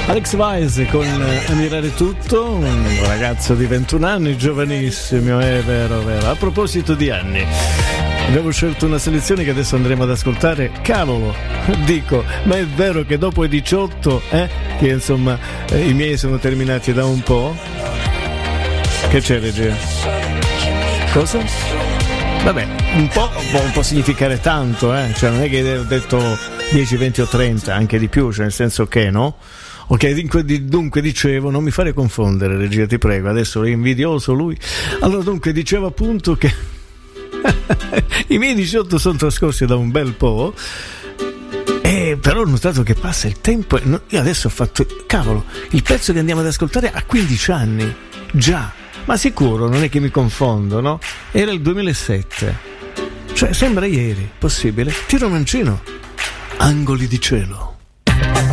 Alex Wise con Ammirare tutto, un ragazzo di 21 anni, giovanissimo, è vero. A proposito di anni, abbiamo scelto una selezione che adesso andremo ad ascoltare. Cavolo, dico, ma è vero che dopo i 18, che insomma i miei sono terminati da un po'? Che c'è, regia? Cosa? Vabbè, un po' può significare tanto, cioè non è che ho detto 10, 20 o 30, anche di più, cioè nel senso che, no? Ok, dunque dicevo, non mi fare confondere, regia, ti prego, adesso è invidioso lui. Allora, dunque, dicevo appunto che i miei 18 sono trascorsi da un bel po', però ho notato che passa il tempo e io adesso ho fatto, cavolo, il pezzo che andiamo ad ascoltare ha 15 anni, già, ma sicuro, non è che mi confondo, no? Era il 2007, cioè sembra ieri, possibile? Tiro mancino, Angoli di cielo.